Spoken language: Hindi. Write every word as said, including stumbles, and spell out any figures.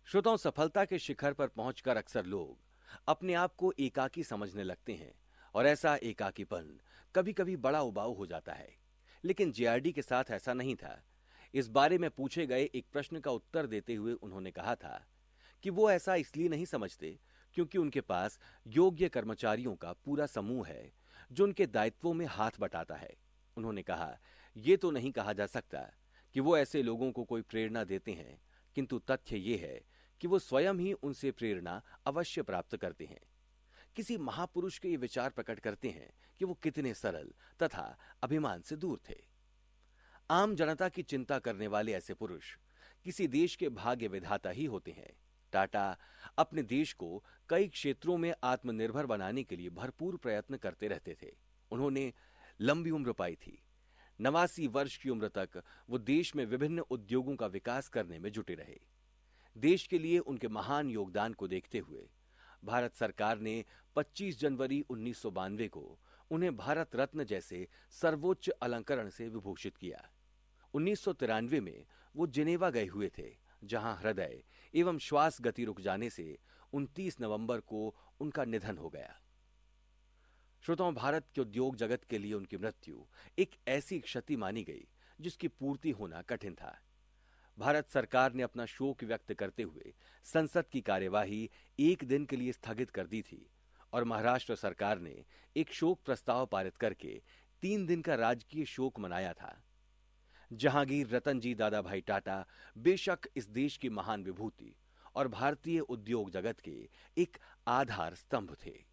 श्रोताओं, सफलता के शिखर पर पहुंचकर अक्सर लोग अपने आप को एकाकी समझने लगते हैं और ऐसा एकाकीपन कभी कभी बड़ा उबाऊ हो जाता है। लेकिन जेआरडी के साथ ऐसा नहीं था। इस बारे में पूछे गए एक प्रश्न का उत्तर देते हुए उन्होंने कहा था कि वो ऐसा इसलिए नहीं समझते क्योंकि उनके पास योग्य कर्मचारियों का पूरा समूह है जो उनके दायित्वों में हाथ बटाता है। उन्होंने कहा, यह तो नहीं कहा जा सकता कि वो ऐसे लोगों को कोई प्रेरणा देते हैं, किंतु तथ्य ये है कि वो स्वयं ही उनसे प्रेरणा अवश्य प्राप्त करते हैं। किसी महापुरुष के ये विचार प्रकट करते हैं कि वो कितने सरल तथा अभिमान से दूर थे। आम जनता की चिंता करने वाले ऐसे पुरुष किसी देश के भाग्य विधाता ही होते हैं। टाटा अपने देश को कई क्षेत्रों में आत्मनिर्भर बनाने के लिए भरपूर प्रयत्न करते रहते थे। उन्होंने लंबी उम्र पाई थी। नवासी वर्ष की उम्र तक वो देश में विभिन्न उद्योगों का विकास करने में जुटे रहे। देश के लिए उनके महान योगदान को देखते हुए भारत सरकार ने पच्चीस जनवरी उन्नीस सौ बानवे को उन्हें भारत रत्न जैसे सर्वोच्च अलंकरण से विभूषित किया। उन्नीस सौ तिरानवे में वो जिनेवा गए हुए थे, जहां हृदय एवं श्वास गति रुक जाने से उनतीस नवंबर को उनका निधन हो गया। श्रोताओं, भारत के उद्योग जगत के लिए उनकी मृत्यु एक ऐसी क्षति मानी गई जिसकी पूर्ति होना कठिन था। भारत सरकार ने अपना शोक व्यक्त करते हुए संसद की कार्यवाही एक दिन के लिए स्थगित कर दी थी और महाराष्ट्र सरकार ने एक शोक प्रस्ताव पारित करके तीन दिन का राजकीय शोक मनाया था। जहांगीर रतनजी दादाभाई टाटा बेशक इस देश की महान विभूति और भारतीय उद्योग जगत के एक आधार स्तंभ थे।